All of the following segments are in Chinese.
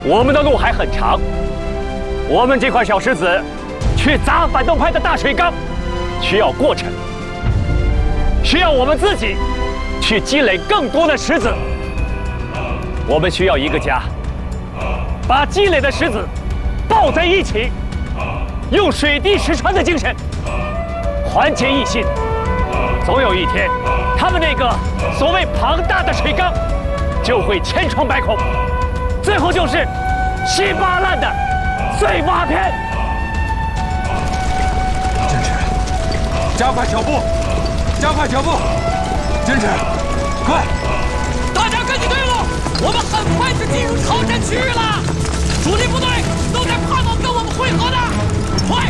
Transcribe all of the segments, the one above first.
我们的路还很长，我们这块小石子去砸反动派的大水缸，需要过程，需要我们自己去积累更多的石子。我们需要一个家，把积累的石子抱在一起，用水滴石穿的精神团结一心。总有一天，他们那个所谓庞大的水缸就会千疮百孔。 最后就是稀巴烂的碎瓦片。 真是，加快脚步，加快脚步！真是，快！ 大家跟紧队伍，我们很快就进入朝鲜区域了。主力部队都在盼望跟我们会合的，快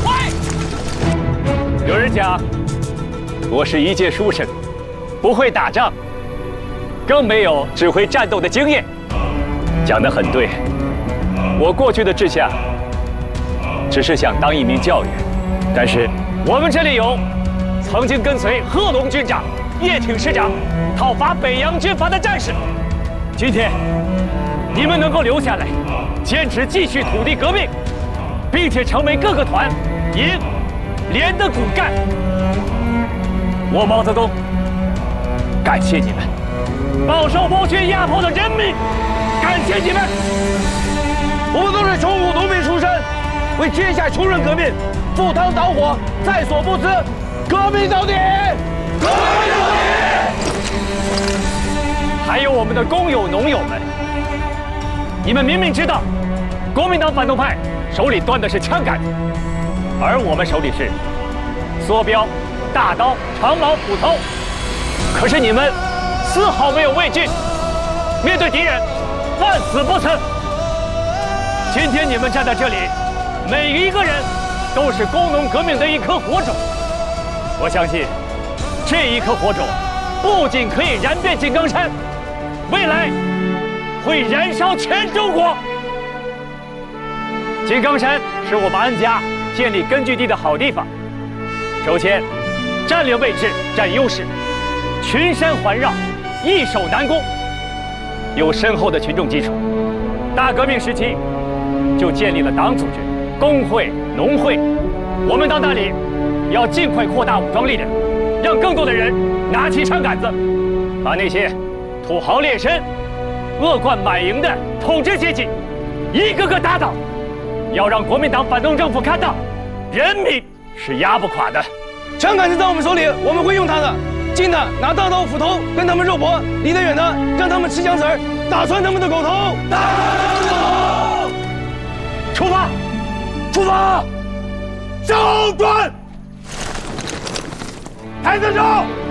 快！ 有人讲，我是一介书生，不会打仗，更没有指挥战斗的经验。 讲得很对，我过去的志向只是想当一名教员，但是我们这里有曾经跟随贺龙军长、叶挺师长讨伐北洋军阀的战士。今天你们能够留下来，坚持继续土地革命，并且成为各个团、营、连的骨干，我毛泽东感谢你们，饱受剥削压迫的人民。 感谢你们！ 我们都是穷苦农民出身，为天下穷人革命，赴汤蹈火，在所不辞，革命到底！革命到底！ 还有我们的工友、农友们，你们明明知道，国民党反动派手里端的是枪杆子，而我们手里是梭镖、大刀、长矛、斧头，可是你们丝毫没有畏惧，面对敌人。 万死不辞！今天你们站在这里，每一个人都是工农革命的一颗火种。我相信，这一颗火种不仅可以燃遍井冈山，未来会燃烧全中国。井冈山是我们安家建立根据地的好地方。首先，战略位置占优势，群山环绕，易守难攻。 有深厚的群众基础，大革命时期就建立了党组织、工会、农会。我们到那里要尽快扩大武装力量，让更多的人拿起枪杆子，把那些土豪劣绅、恶贯满盈的统治阶级一个个打倒。要让国民党反动政府看到，人民是压不垮的。 枪杆子在我们手里，我们会用它的。 近的拿大刀斧头跟他们肉搏，离得远的让他们吃枪子儿，打穿他们的狗头。打穿他们的狗头！ 出发！ 出发！向后转！抬子手！